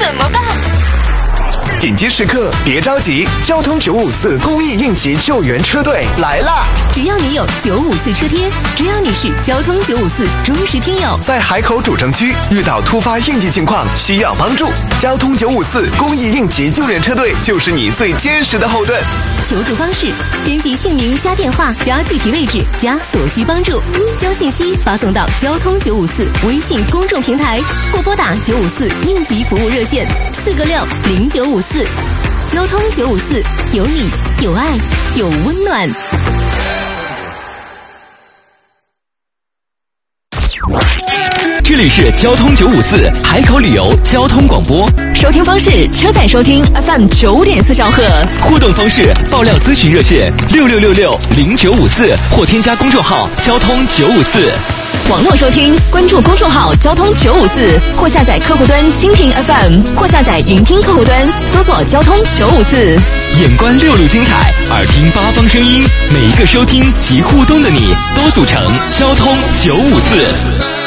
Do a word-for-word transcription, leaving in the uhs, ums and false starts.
怎么办？ 紧急时刻别着急，交通九五四公益应急救援车队来啦！ 只要你有九五四车贴，只要你是交通九五四忠实听友， 在海口主城区遇到突发应急情况需要帮助，交通九五四公益应急救援车队就是你最坚实的后盾。 求助方式：编辑姓名加电话加具体位置加所需帮助，将信息发送到交通九五四微信公众平台，或拨打九五四应急服务热线四个六零九五四。交通九五四，有你，有爱，有温暖。 这里是交通九五四海口旅游交通广播， 收听方式：车载收听 F M 九点四兆赫。 互动方式：爆料咨询热线六六六六零九五四，或添加公众号交通九五四。 网络收听，关注公众号交通九五四，或下载客户端蜻蜓 F M， 或下载云听客户端，搜索交通九五四。 眼观六路精彩，耳听八方声音，每一个收听及互动的你，都组成交通九五四。